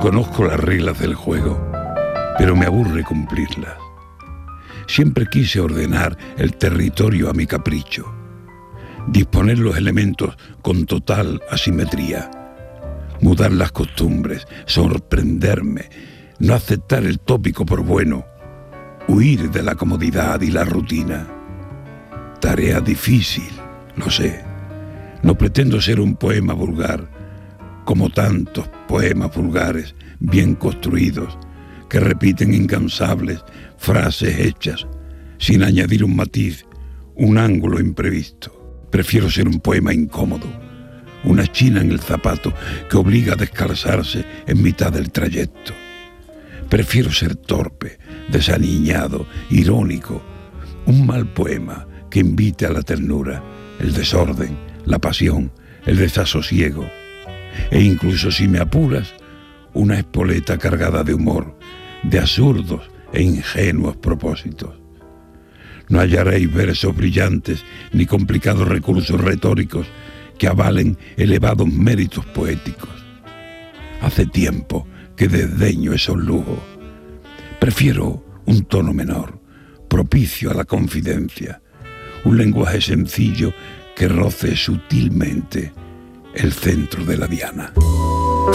Conozco las reglas del juego, pero me aburre cumplirlas. Siempre quise ordenar el territorio a mi capricho, disponer los elementos con total asimetría, mudar las costumbres, sorprenderme, no aceptar el tópico por bueno, huir de la comodidad y la rutina. Tarea difícil, lo sé. No pretendo ser un poema vulgar, como tantos poemas vulgares bien construidos, que repiten incansables frases hechas, sin añadir un matiz, un ángulo imprevisto. Prefiero ser un poema incómodo, una china en el zapato que obliga a descalzarse en mitad del trayecto. Prefiero ser torpe, desaliñado, irónico, un mal poema que invite a la ternura, el desorden, la pasión, el desasosiego, e incluso, si me apuras, una espoleta cargada de humor, de absurdos e ingenuos propósitos. No hallaréis versos brillantes ni complicados recursos retóricos que avalen elevados méritos poéticos. Hace tiempo que desdeño esos lujos. Prefiero un tono menor, propicio a la confidencia, un lenguaje sencillo que roce sutilmente el centro de la diana.